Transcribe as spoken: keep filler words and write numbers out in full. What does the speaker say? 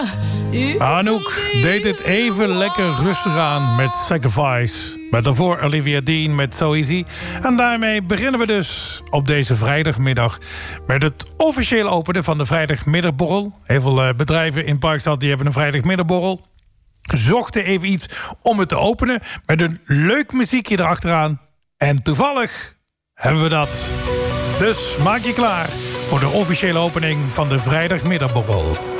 Anouk deed het even lekker rustig aan met Sacrifice. Met daarvoor Olivia Dean met So Easy. En daarmee beginnen we dus op deze vrijdagmiddag met het officieel openen van de vrijdagmiddagborrel. Heel veel uh, bedrijven in Parkstad die hebben een vrijdagmiddagborrel. Zochten even iets om het te openen met een leuk muziekje erachteraan. En toevallig hebben we dat. Dus maak je klaar voor de officiële opening van de vrijdagmiddagborrel.